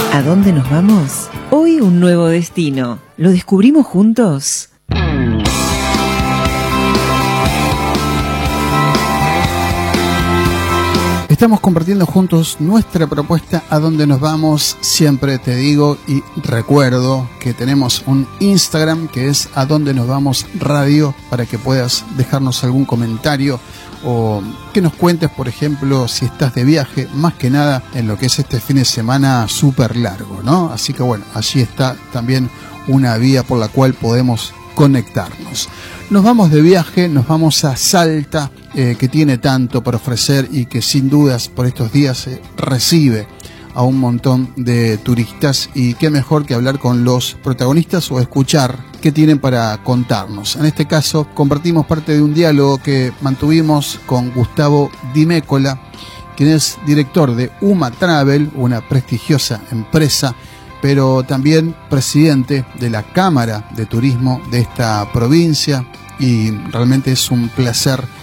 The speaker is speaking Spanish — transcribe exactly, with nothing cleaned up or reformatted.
¿A dónde nos vamos? Hoy un nuevo destino. ¿Lo descubrimos juntos? Estamos compartiendo juntos nuestra propuesta a dónde nos vamos. Siempre te digo y recuerdo que tenemos un Instagram que es a dónde nos vamos radio, para que puedas dejarnos algún comentario o que nos cuentes, por ejemplo, si estás de viaje, más que nada en lo que es este fin de semana súper largo, ¿no? Así que bueno, allí está también una vía por la cual podemos conectarnos. Nos vamos de viaje, nos vamos a Salta, eh, que tiene tanto para ofrecer y que sin dudas por estos días eh, recibe a un montón de turistas, y qué mejor que hablar con los protagonistas o escuchar qué tienen para contarnos. En este caso compartimos parte de un diálogo que mantuvimos con Gustavo Di Mécola, quien es director de UMA Travel, una prestigiosa empresa, pero también presidente de la Cámara de Turismo de esta provincia, y realmente es un placer